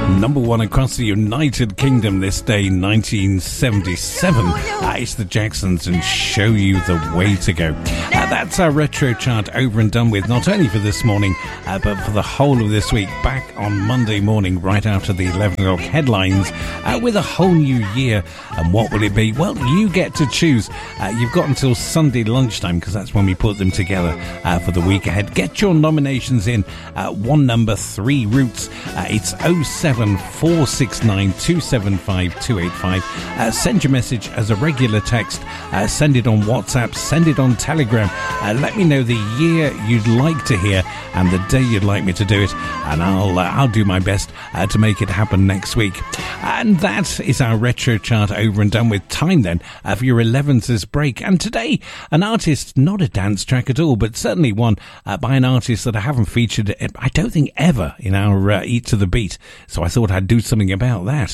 Number one across the United Kingdom this day, 1977. It's the Jacksons and Show You the Way to Go. That's our retro chart over and done with, not only for this morning, but for the whole of this week. Back on Monday morning, right after the 11 o'clock headlines, with a whole new year. And what will it be? Well, you get to choose. You've got until Sunday lunchtime, because that's when we put them together for the week ahead. Get your nominations in. One number, three routes. It's 07469 275 285. Send your message as a regular text. Send it on WhatsApp. Send it on Telegram. Let me know the year you'd like to hear and the day you'd like me to do it, and I'll do my best to make it happen next week. And that is our retro chart over and done with. Time then for your 11's break. And today, an artist, not a dance track at all, but certainly one by an artist that I haven't featured, I don't think, ever in our Eat to the Beat. So I thought I'd do something about that.